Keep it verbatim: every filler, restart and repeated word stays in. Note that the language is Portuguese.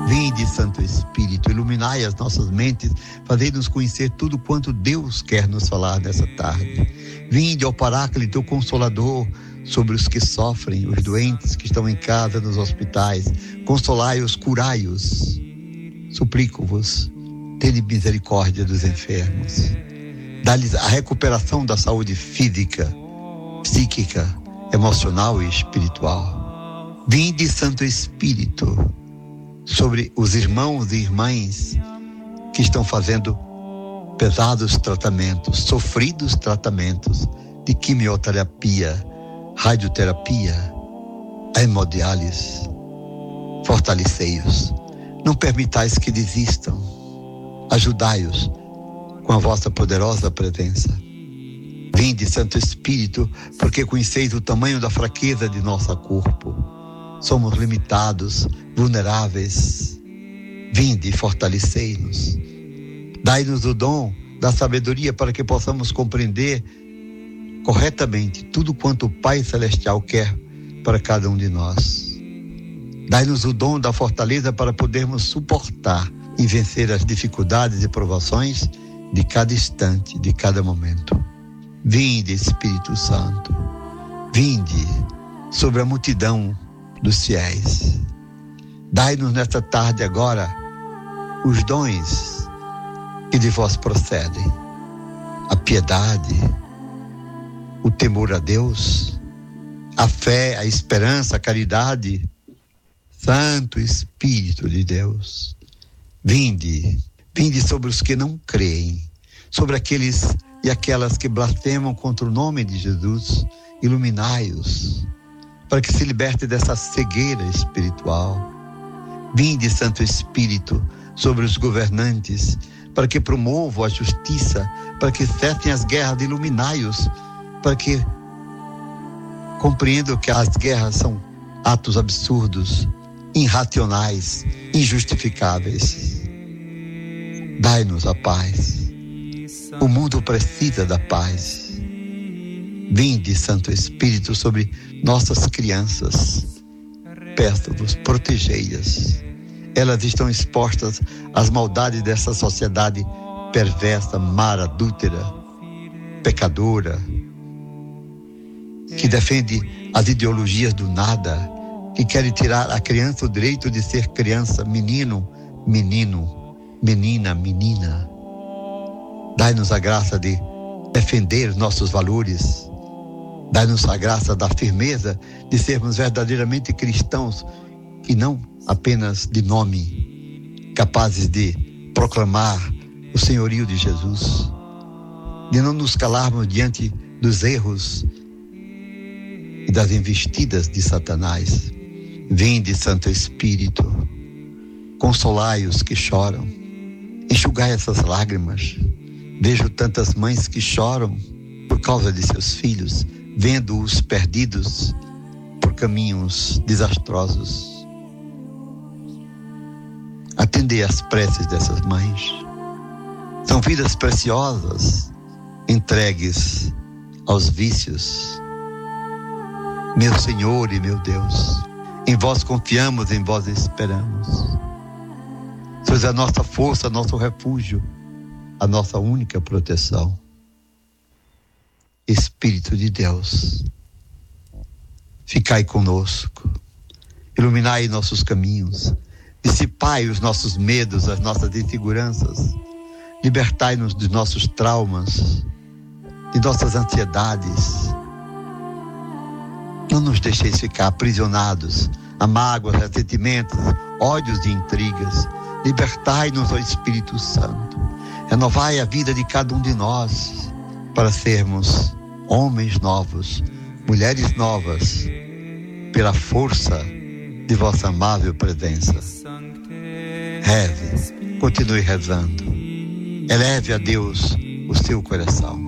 Vinde, Santo Espírito, iluminai as nossas mentes, fazei-nos conhecer tudo quanto Deus quer nos falar nessa tarde. Vinde, ó Paráclito, Consolador, sobre os que sofrem, os doentes que estão em casa, nos hospitais. Consolai-os, curai-os. Suplico-vos, tende misericórdia dos enfermos. Dá-lhes a recuperação da saúde física, psíquica, emocional e espiritual. Vinde, Santo Espírito, sobre os irmãos e irmãs que estão fazendo pesados tratamentos, sofridos tratamentos de quimioterapia, radioterapia, hemodiálise. Fortalecei-os. Não permitais que desistam. Ajudai-os com a vossa poderosa presença. Vinde, Santo Espírito, porque conheceis o tamanho da fraqueza de nosso corpo. Somos limitados, vulneráveis. Vinde e fortalecei-nos. Dai-nos o dom da sabedoria para que possamos compreender corretamente tudo quanto o Pai Celestial quer para cada um de nós. Dai-nos o dom da fortaleza para podermos suportar e vencer as dificuldades e provações de cada instante, de cada momento. Vinde, Espírito Santo, vinde sobre a multidão dos fiéis. Dai-nos nesta tarde agora os dons que de vós procedem: a piedade, o temor a Deus, a fé, a esperança, a caridade. Santo Espírito de Deus, vinde, vinde sobre os que não creem, sobre aqueles e aquelas que blasfemam contra o nome de Jesus. Iluminai-os, para que se liberte dessa cegueira espiritual. Vinde, Santo Espírito, sobre os governantes, para que promovam a justiça, para que cessem as guerras. Iluminai-os, para que compreendam que as guerras são atos absurdos, irracionais, injustificáveis. Dai-nos a paz. O mundo precisa da paz. Vinde, Santo Espírito, sobre nossas crianças. Peço-vos, protegei-as. Elas estão expostas às maldades dessa sociedade perversa, má, adúltera, pecadora, que defende as ideologias do nada, que querem tirar a criança o direito de ser criança, menino, menino, menina, menina. Dai-nos a graça de defender nossos valores. Dai-nos a graça da firmeza de sermos verdadeiramente cristãos e não apenas de nome, capazes de proclamar o senhorio de Jesus, de não nos calarmos diante dos erros e das investidas de Satanás. Vinde, Santo Espírito, consolai os que choram, enxugai essas lágrimas. Vejo tantas mães que choram por causa de seus filhos, vendo-os perdidos por caminhos desastrosos. Atendei às preces dessas mães. São vidas preciosas entregues aos vícios. Meu Senhor e meu Deus, em vós confiamos, em vós esperamos. Sois a nossa força, nosso refúgio, a nossa única proteção. Espírito de Deus, ficai conosco, iluminai nossos caminhos, dissipai os nossos medos, as nossas inseguranças, libertai-nos dos nossos traumas, de nossas ansiedades. Não nos deixeis ficar aprisionados a mágoas, ressentimentos, ódios e intrigas. Libertai-nos, ó Espírito Santo. Renovai a vida de cada um de nós para sermos homens novos, mulheres novas, pela força de vossa amável presença. Reze, continue rezando. Eleve a Deus o seu coração.